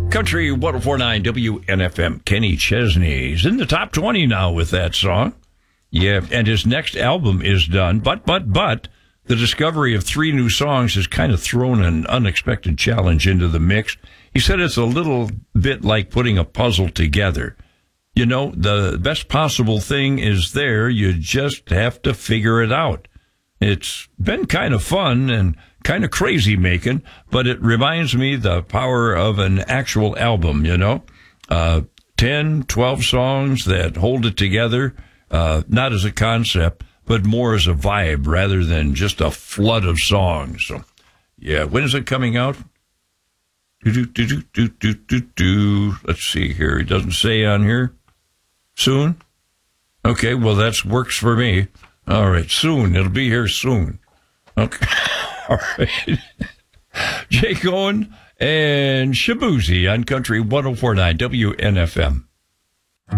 Country 104.9 WNFM. Kenny Chesney's in the top 20 now with that song. Yeah, and his next album is done. But, the discovery of 3 new songs has kind of thrown an unexpected challenge into the mix. He said it's a little bit like putting a puzzle together. You know, the best possible thing is there. You just have to figure it out. It's been kind of fun and kind of crazy making, but it reminds me the power of an actual album, you know. 10, 12 songs that hold it together, not as a concept, but more as a vibe rather than just a flood of songs. So, yeah, when is it coming out? Let's see here. It doesn't say on here. Soon? Okay, well, that works for me. All right, soon. It'll be here soon. Okay. All right. Jake Owen and Shaboozey on Country 104.9 WNFM.